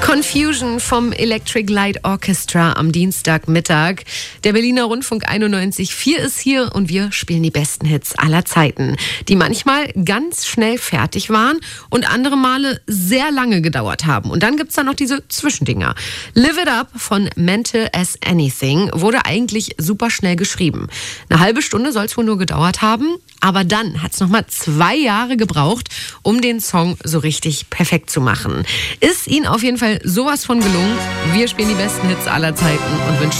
Confusion vom Electric Light Orchestra am Dienstagmittag. Der Berliner Rundfunk 91.4 ist hier und wir spielen die besten Hits aller Zeiten, die manchmal ganz schnell fertig waren und andere Male sehr lange gedauert haben. Und dann gibt's da noch diese Zwischendinger. Live It Up von Mental as Anything wurde eigentlich super schnell geschrieben. Eine halbe Stunde soll es wohl nur gedauert haben, aber dann hat's nochmal 2 Jahre gebraucht, um den Song so richtig perfekt zu machen. Ist Ihnen auf jeden Fall sowas von gelungen. Wir spielen die besten Hits aller Zeiten und wünschen